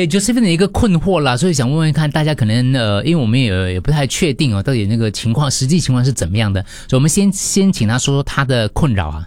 给 Josephine 的一个困惑啦，所以想问问看大家可能因为我们也不太确定哦，到底那个情况实际情况是怎么样的，所以我们先请他说说他的困扰啊。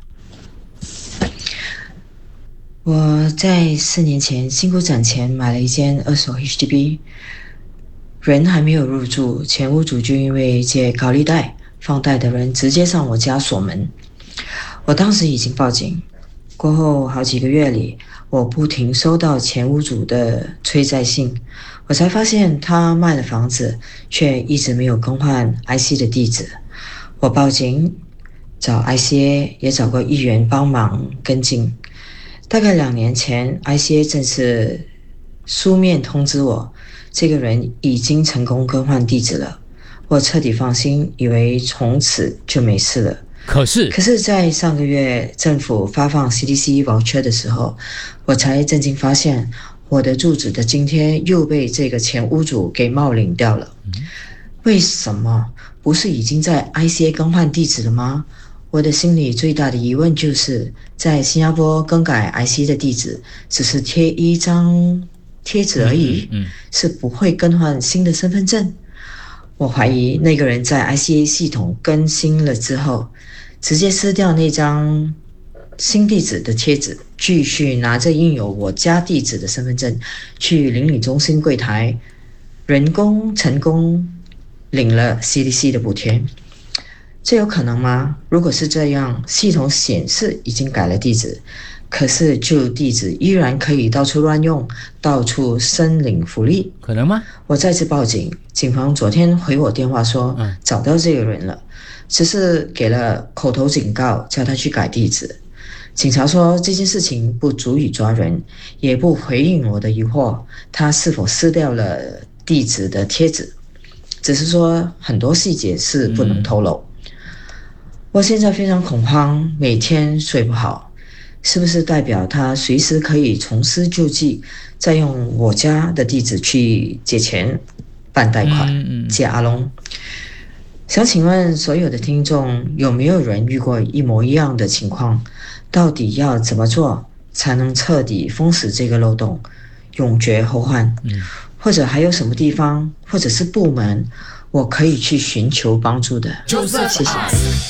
我在4年前辛苦攒钱买了一间2手 HDB， 人还没有入住，前屋主就因为借高利贷放贷的人直接上我家锁门。我当时已经报警，过后好几个月里，我不停收到前屋主的催债信，我才发现他卖了房子，却一直没有更换 IC 的地址。我报警，找 ICA 也找过议员帮忙跟进。大概2年前 ICA 正式书面通知我，这个人已经成功更换地址了。我彻底放心，以为从此就没事了。可是在上个月政府发放 CDC voucher 的时候，我才震惊发现我的住址的津贴又被这个前屋主给冒领掉了。为什么？不是已经在 ICA 更换地址了吗？我的心里最大的疑问就是，在新加坡更改 IC 的地址只是贴一张贴纸而已，是不会更换新的身份证。我怀疑那个人在 ICA 系统更新了之后，直接撕掉那张新地址的贴纸，继续拿着印有我家地址的身份证去邻里中心柜台人工成功领了 CDC 的补贴。这有可能吗？如果是这样，系统显示已经改了地址，可是旧地址依然可以到处乱用，到处申领福利， 可能吗？ 我再次报警，警方昨天回我电话说，找到这个人了，只是给了口头警告，叫他去改地址。警察说这件事情不足以抓人，也不回应我的疑惑，他是否撕掉了地址的贴纸，只是说很多细节是不能透露。我现在非常恐慌，每天睡不好，是不是代表他随时可以重施旧技，再用我家的地址去借钱、办贷款、借阿龙？想请问所有的听众，有没有人遇过一模一样的情况？到底要怎么做才能彻底封死这个漏洞，永绝后患？或者还有什么地方或者是部门我可以去寻求帮助的？谢谢。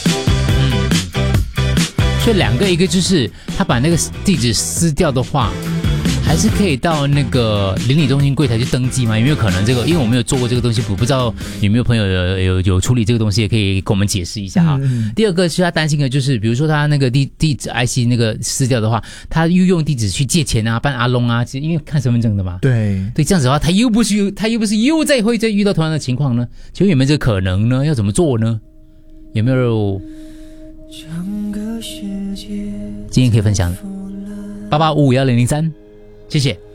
所以2个，一个就是他把那个地址撕掉的话，还是可以到那个邻里中心柜台去登记吗？有没有可能这个？因为我没有做过这个东西，我不知道有没有朋友有处理这个东西，也可以跟我们解释一下哈。第二个是他担心的就是，比如说他那个地址 IC 那个撕掉的话，他又用地址去借钱啊、办阿龙啊，因为看身份证的嘛。 对， 这样子的话，他又不是又会再遇到同样的情况呢？请问有没有这个可能呢？要怎么做呢？有没有今天可以分享的？88551003，谢谢。